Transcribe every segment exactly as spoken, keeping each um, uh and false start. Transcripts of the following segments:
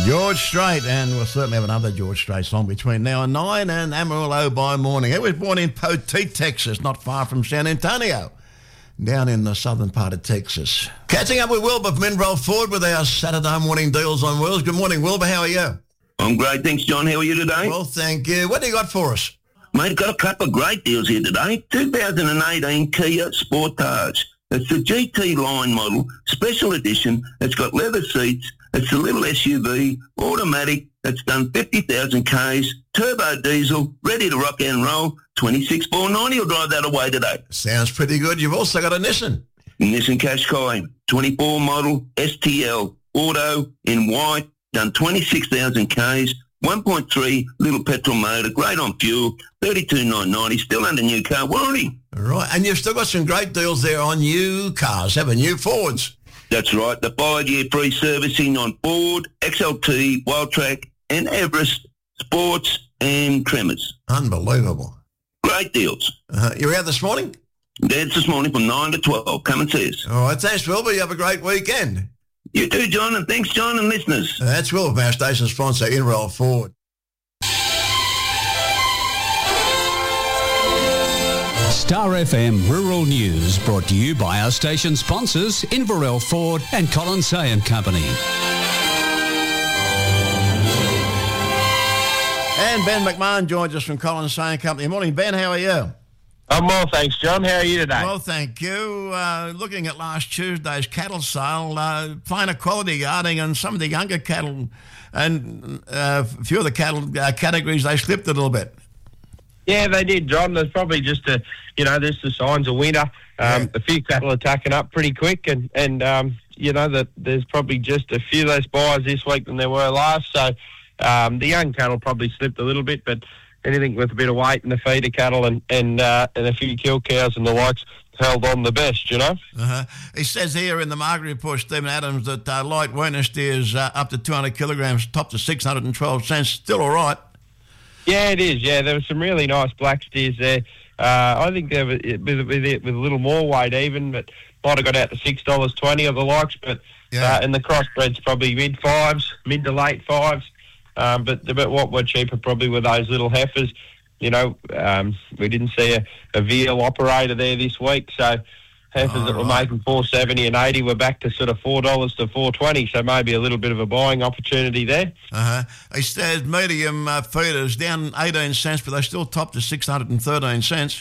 George Strait, and we'll certainly have another George Strait song between now and nine, and Amarillo by morning. He was born in Poteet, Texas, not far from San Antonio, down in the southern part of Texas. Catching up with Wilbur from Inverell Ford with our Saturday morning deals on wheels. Good morning, Wilbur. How are you? I'm great, thanks, John. How are you today? Well, thank you. What do you got for us? Mate, got a couple of great deals here today. two thousand eighteen Kia Sportage. It's the G T line model, special edition. It's got leather seats. It's a little S U V, automatic. It's done fifty thousand kays, turbo diesel, ready to rock and roll. twenty-six four ninety will drive that away today. Sounds pretty good. You've also got a Nissan. Nissan Qashqai, twenty-four model, S T L, auto, in white, done twenty-six thousand kays, one point three little petrol motor, great on fuel, thirty-two nine ninety, still under new car warranty. Right, and you've still got some great deals there on new cars, haven't you? Fords. That's right, the five-year free servicing on Ford, X L T, Wildtrak, and Everest, Sports, and Tremors. Unbelievable. Great deals. Uh, you were out this morning? That's this morning from nine to twelve. Come and see us. All right, thanks, Wilbur. You have a great weekend. You too, John, and thanks, John, and listeners. Uh, that's Wilbur, our station sponsor, Inverell Ford. Star F M Rural News brought to you by our station sponsors, Inverell Ford and Colin Say and Company. And Ben McMahon joins us from Colin Say and Company. Morning, Ben. How are you? I'm well, thanks, John. How are you today? Well, thank you. Uh, looking at last Tuesday's cattle sale, uh, finer quality yarding and some of the younger cattle and uh, a few of the cattle uh, categories, they slipped a little bit. Yeah, they did, John. There's probably just a, you know, there's the signs of winter. Um, Yeah. A few cattle are tacking up pretty quick, and and um, you know that there's probably just a few less buyers this week than there were last. So um, the young cattle probably slipped a little bit, but anything with a bit of weight in the feeder cattle and and uh, and a few kill cows and the likes held on the best, you know. Uh-huh. He says here in the market report, Stephen Adams, that uh, light weaner steers uh, up to two hundred kilograms, top to six hundred twelve cents, still all right. Yeah, it is. Yeah, there were some really nice black steers there. Uh, I think they were with, with, with a little more weight even, but might have got out to six dollars twenty of the likes. But Yeah. uh, and the crossbreds probably mid fives, mid to late fives. Um, but but what were cheaper probably were those little heifers. You know, um, we didn't see a, a veal operator there this week, so heifers Oh, that were right. making four seventy and eighty were back to sort of four dollars to four twenty. So maybe a little bit of a buying opportunity there. Uh-huh. He says medium uh, feeders down eighteen cents, but they still top to six hundred thirteen cents.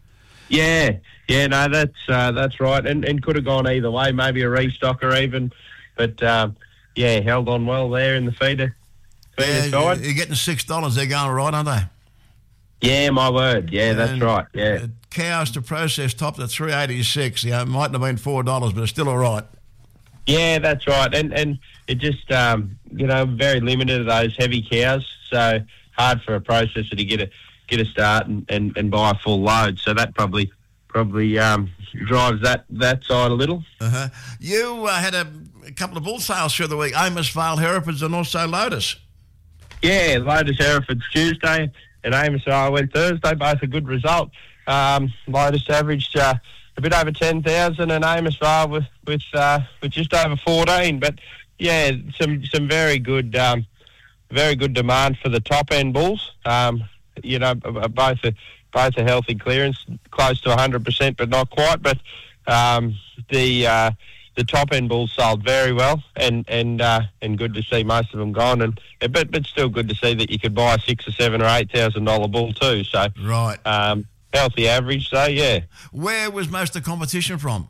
Yeah, yeah, no, that's uh, that's right, and and could have gone either way, maybe a restocker even, but um, yeah, held on well there in the feeder, feeder Yeah, side. you're getting six dollars. They're going all right, aren't they? Yeah, my word, yeah, that's And, right, yeah. uh, cows to process topped at three eighty-six. Yeah, it mightn't have been four dollars, but it's still all right. Yeah, that's right, and and it just um, you know very limited of those heavy cows, so hard for a processor to get a get a start and, and, and buy a full load. So that probably probably um, drives that that side a little. Uh-huh. You uh, had a, a couple of bull sales through the week, Amos Vale Herefords and also Lotus. Yeah, Lotus Herefords Tuesday and Amos Vale went Thursday, both a good result. Um, Lotus averaged uh, a bit over ten thousand and Amos Vale with with, uh, with just over fourteen. But yeah, some some very good um, very good demand for the top end bulls. Um, you know, both a, both a healthy clearance, close to one hundred percent, but not quite. But um, the uh, the top end bulls sold very well, and and uh, and good to see most of them gone. And but but still good to see that you could buy a six or seven or eight thousand dollar bull too. So Right. um, healthy average. So yeah. Where was most of the competition from?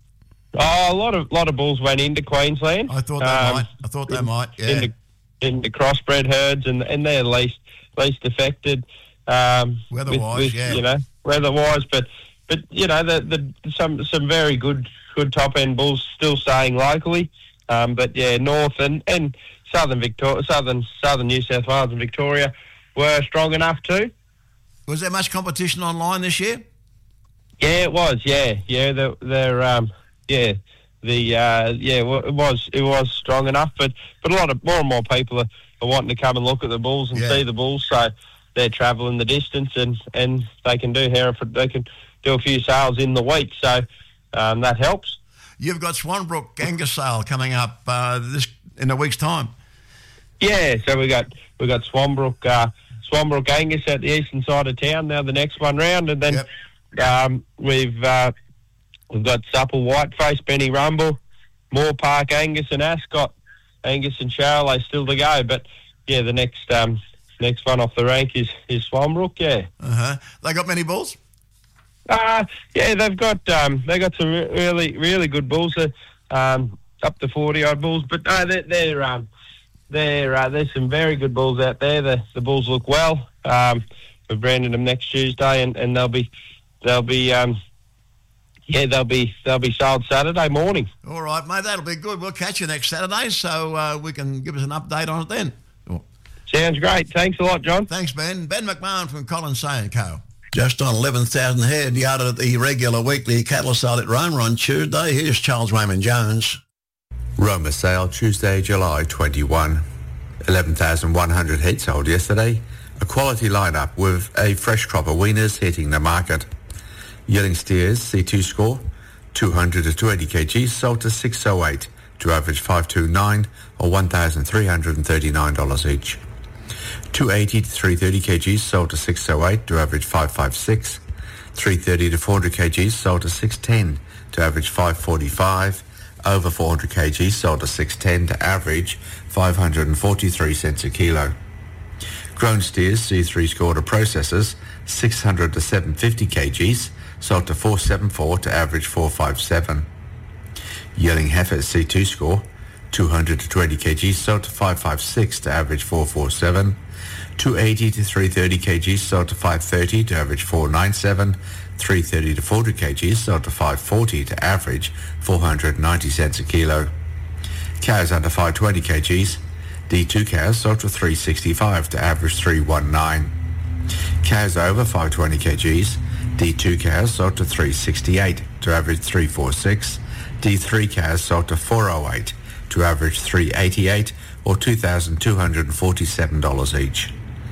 Oh, a lot of lot of bulls went into Queensland. I thought they Um, might. I thought they in- might. Yeah. into into crossbred herds, and and they're least least affected. Um, Weather-wise, with, with, yeah. You know, weather-wise, but but you know, the the some some very good good top end bulls still staying locally. Um, but yeah, north and, and southern Victoria, southern southern New South Wales and Victoria were strong enough too. Was there much competition online this year? Yeah, it was. Yeah, yeah. They're, they're um, yeah, the uh, yeah, well, it was it was strong enough. But but a lot of more and more people are, are wanting to come and look at the bulls and Yeah. see the bulls. So they're travelling the distance, and, and they can do Hereford. They can do a few sales in the week. So um, that helps. You've got Swanbrook Angus sale coming up uh, this in a week's time. Yeah, so we got we got Swanbrook, uh, Swanbrook Angus at the eastern side of town. Now the next one round, and then yep. um, we've uh, we've got Supple Whiteface, Benny Rumble, Moore Park Angus, and Ascot Angus and Charolais still to go. But yeah, the next um, next one off the rank is is Swanbrook. Yeah. Uh huh. They got many bulls? Uh yeah, they've got um, they got some re- really really good bulls. Uh, um, up to forty odd bulls, but no, they're. they're um, There, uh, there's some very good bulls out there. The the bulls look well. Um, we're branding them next Tuesday, and, and they'll be, they'll be, um, yeah, they'll be they'll be sold Saturday morning. All right, mate, that'll be good. We'll catch you next Saturday, so uh, we can give us an update on it then. Oh. Sounds great. Thanks a lot, John. Thanks, Ben. Ben McMahon from Colin Say and Co. Just on eleven thousand head yarded at the regular weekly cattle sale at Roma on Tuesday. Here's Charles Wayman Jones. Roma sale Tuesday, July twenty-first. eleven thousand one hundred head sold yesterday. A quality lineup with a fresh crop of weaners hitting the market. Yearling steers C two score, two hundred to two hundred eighty kilograms, sold to six oh eight to average five twenty-nine or one thousand three hundred thirty-nine dollars each. two eighty to three thirty kilograms, sold to six oh eight to average five fifty-six. three thirty to four hundred kilograms, sold to six ten to average five forty-five. Over four hundred kilograms, sold to six ten to average five hundred forty-three cents a kilo. Grown steers C three score to processors, six hundred to seven fifty kilograms, sold to four seventy-four to average four fifty-seven. Yearling heifers C two score, two hundred to twenty kilograms, sold to five fifty-six to average four forty-seven. two eighty to three thirty kilograms, sold to five thirty to average four ninety-seven. three thirty to four hundred kilograms, sold to five forty to average four hundred ninety cents a kilo. Cows under five twenty kilograms, D two cows sold to three sixty-five to average three nineteen. Cows over five twenty kilograms, D two cows sold to three sixty-eight to average three forty-six. D three cows sold to four oh eight to average three eighty-eight or two thousand two hundred forty-seven dollars each.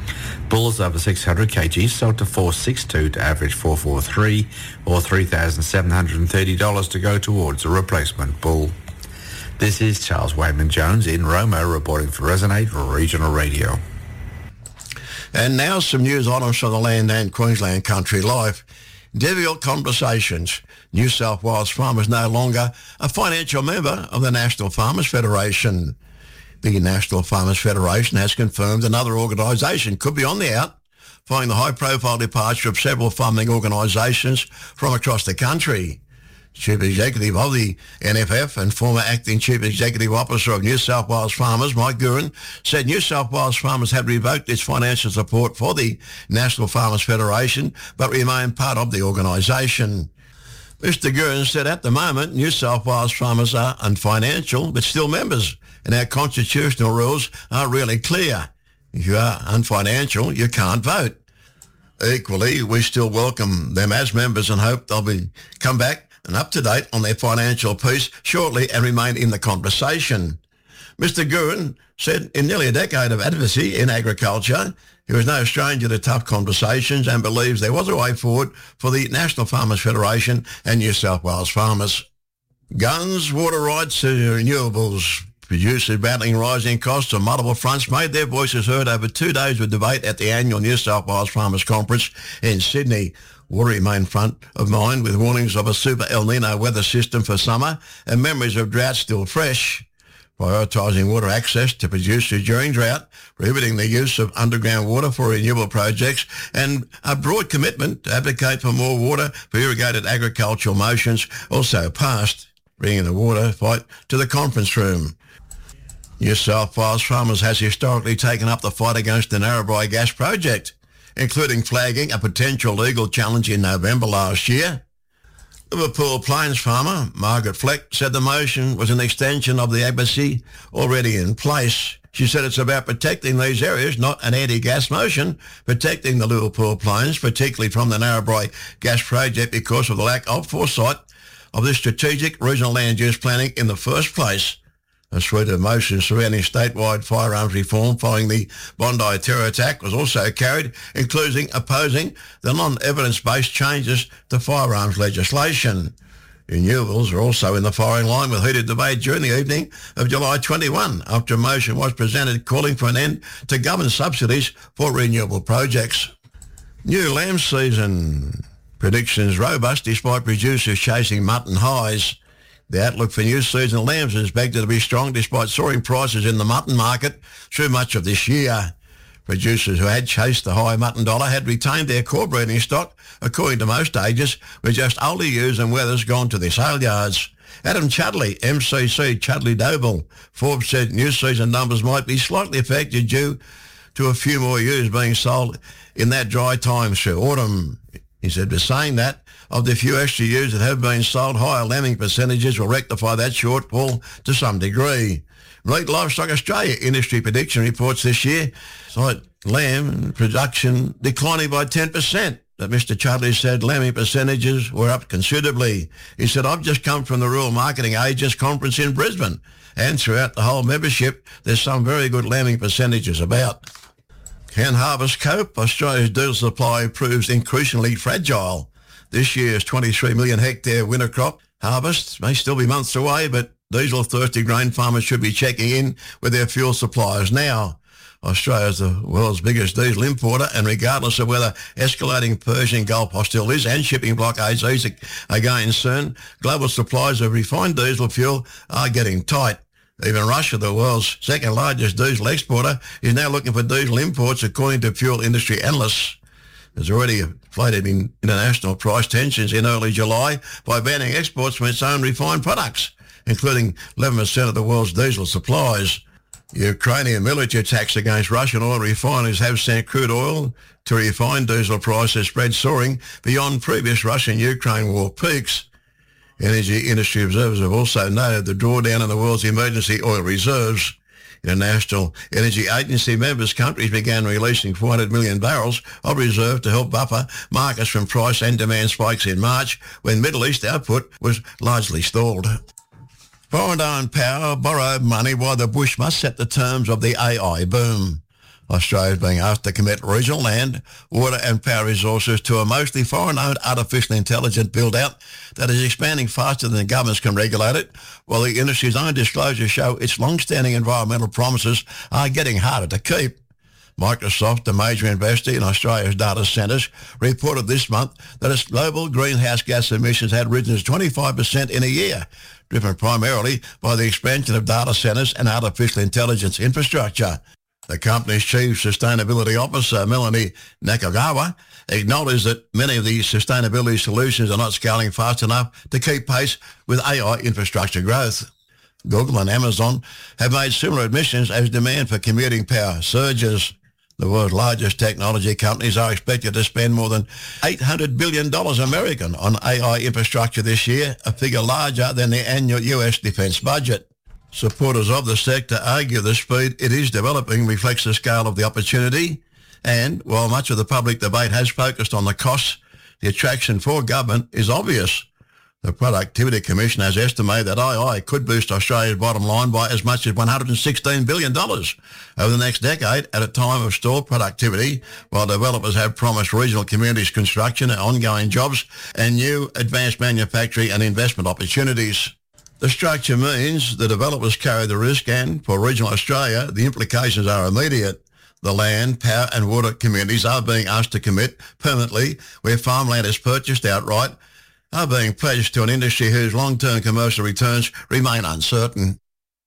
Bulls over six hundred kilograms sold to four sixty-two to average four forty-three or three thousand seven hundred thirty dollars to go towards a replacement bull. This is Charles Wayman Jones in Roma reporting for Resonate Regional Radio. And now some news items from the land and Queensland country life. Difficult conversations. New South Wales farmers no longer a financial member of the National Farmers Federation. The National Farmers Federation has confirmed another organisation could be on the out, following the high-profile departure of several farming organisations from across the country. Chief Executive of the N F F and former Acting Chief Executive Officer of New South Wales Farmers, Mike Guerin, said New South Wales Farmers had revoked its financial support for the National Farmers Federation, but remain part of the organisation. Mister Guerin said at the moment, New South Wales farmers are unfinancial, but still members, and our constitutional rules are really clear. If you are unfinancial, you can't vote. Equally, we still welcome them as members and hope they'll be come back and up to date on their financial piece shortly and remain in the conversation. Mister Guerin said in nearly a decade of advocacy in agriculture, he was no stranger to tough conversations and believes there was a way forward for the National Farmers Federation and New South Wales farmers. Guns, water rights, uh, renewables. Producers battling rising costs on multiple fronts made their voices heard over two days of debate at the annual New South Wales Farmers Conference in Sydney. Water remained front of mind with warnings of a super El Nino weather system for summer and memories of drought still fresh. Prioritising water access to producers during drought, prohibiting the use of underground water for renewable projects, and a broad commitment to advocate for more water for irrigated agricultural motions also passed, bringing the water fight to the conference room. New South Wales Farmers has historically taken up the fight against the Narrabri gas project, including flagging a potential legal challenge in November last year. Liverpool Plains farmer Margaret Fleck said the motion was an extension of the advocacy already in place. She said it's about protecting these areas, not an anti-gas motion, protecting the Liverpool Plains, particularly from the Narrabri gas project because of the lack of foresight of this strategic regional land use planning in the first place. A suite of motions surrounding statewide firearms reform following the Bondi terror attack was also carried, including opposing the non-evidence-based changes to firearms legislation. Renewables are also in the firing line with heated debate during the evening of July twenty-first after a motion was presented calling for an end to government subsidies for renewable projects. New lamb season predictions robust despite producers chasing mutton highs. The outlook for new season lambs is expected to be strong despite soaring prices in the mutton market through much of this year. Producers who had chased the high mutton dollar had retained their core breeding stock, according to most agents, with just older ewes and wethers gone to their sale yards. Adam Chudley, M C C Chudley Doble. Forbes said new season numbers might be slightly affected due to a few more ewes being sold in that dry time through autumn. He said, but saying that, of the few extra ewes that have been sold, higher lambing percentages will rectify that shortfall to some degree. Meat Livestock Australia industry prediction reports this year cite lamb production declining by ten percent. But Mister Chudley said lambing percentages were up considerably. He said, I've just come from the Rural Marketing Agents Conference in Brisbane, and throughout the whole membership, there's some very good lambing percentages about. Can harvest cope? Australia's diesel supply proves increasingly fragile. This year's twenty-three million hectare winter crop harvest may still be months away, but diesel-thirsty grain farmers should be checking in with their fuel suppliers now. Australia is the world's biggest diesel importer, and regardless of whether escalating Persian Gulf hostilities and shipping blockades ease again soon, global supplies of refined diesel fuel are getting tight. Even Russia, the world's second largest diesel exporter, is now looking for diesel imports, according to fuel industry analysts. There's already inflated in international price tensions in early July by banning exports from its own refined products, including eleven percent of the world's diesel supplies. Ukrainian military attacks against Russian oil refineries have sent crude oil to refined diesel prices spread soaring beyond previous Russian-Ukraine war peaks. Energy industry observers have also noted the drawdown in the world's emergency oil reserves. International Energy Agency members countries began releasing four hundred million barrels of reserve to help buffer markets from price and demand spikes in March, when Middle East output was largely stalled. Foreign-owned power borrowed money while the bush must set the terms of the A I boom. Australia is being asked to commit regional land, water and power resources to a mostly foreign-owned artificial intelligence build-out that is expanding faster than governments can regulate it, while the industry's own disclosures show its long-standing environmental promises are getting harder to keep. Microsoft, a major investor in Australia's data centres, reported this month that its global greenhouse gas emissions had risen to twenty-five percent in a year, driven primarily by the expansion of data centres and artificial intelligence infrastructure. The company's chief sustainability officer, Melanie Nakagawa, acknowledged that many of these sustainability solutions are not scaling fast enough to keep pace with A I infrastructure growth. Google and Amazon have made similar admissions as demand for computing power surges. The world's largest technology companies are expected to spend more than eight hundred billion dollars American on A I infrastructure this year, a figure larger than the annual U S defence budget. Supporters of the sector argue the speed it is developing reflects the scale of the opportunity, and while much of the public debate has focused on the costs, the attraction for government is obvious. The Productivity Commission has estimated that A I could boost Australia's bottom line by as much as one hundred sixteen billion dollars over the next decade at a time of stalled productivity, while developers have promised regional communities construction and ongoing jobs and new advanced manufacturing and investment opportunities. The structure means the developers carry the risk, and for regional Australia, the implications are immediate. The land, power and water communities are being asked to commit permanently where farmland is purchased outright, are being pledged to an industry whose long-term commercial returns remain uncertain.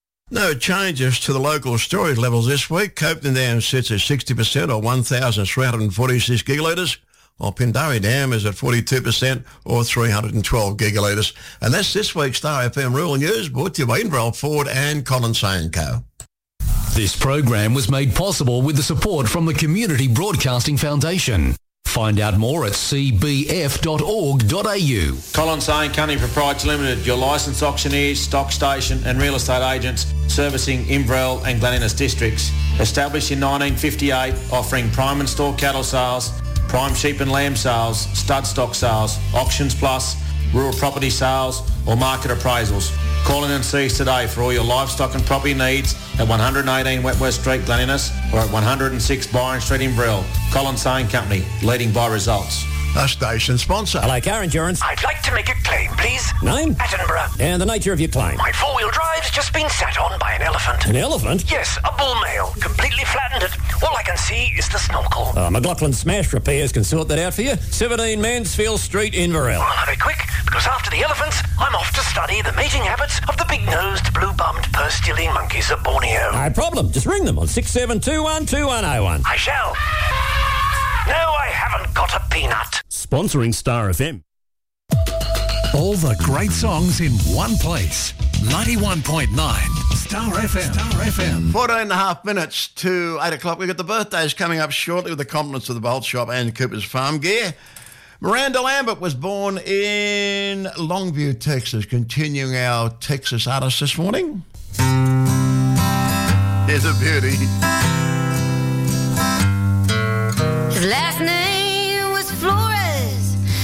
No changes to the local storage levels this week. Copeland Dam sits at sixty percent or one thousand three hundred forty-six gigalitres, while Pindari Dam is at forty-two percent or three hundred twelve gigalitres. And that's this week's Star F M Rural News, brought to you by Inverell Ford and Colin Say and Co. This program was made possible with the support from the Community Broadcasting Foundation. Find out more at c b f dot org dot a u. Colin Say and Company Proprietary Limited, your licensed auctioneers, stock station and real estate agents servicing Inverell and Glen Innes districts. Established in nineteen fifty-eight, offering prime and store cattle sales, prime sheep and lamb sales, stud stock sales, auctions plus, rural property sales or market appraisals. Call in and see us today for all your livestock and property needs at one eighteen Wentworth Street, Glen Innes, or at one oh six Byron Street, Inverell. Colin Say and Company, leading by results. a station sponsor. Hello, car insurance. I'd like to make a claim, please. Name? Attenborough. And the nature of your claim? My four-wheel drive's just been sat on by an elephant. An elephant? Yes, a bull male. Completely flattened it. All I can see is the snorkel. Uh, McLaughlin Smash Repairs can sort that out for you. seventeen Mansfield Street, Inverell. Well, I'll be quick, because after the elephants, I'm off to study the mating habits of the big-nosed, blue-bummed, purse-stealing monkeys of Borneo. No problem. Just ring them on six seven two one two one oh one. I shall. No, I haven't got a peanut. Sponsoring Star F M. All the great songs in one place. ninety-one point nine Star F M. Star F M. fourteen and a half minutes to eight o'clock. We've got the birthdays coming up shortly with the compliments of the Bolt Shop and Cooper's Farm Gear. Miranda Lambert was born in Longview, Texas. Continuing our Texas artists this morning. Here's a beauty.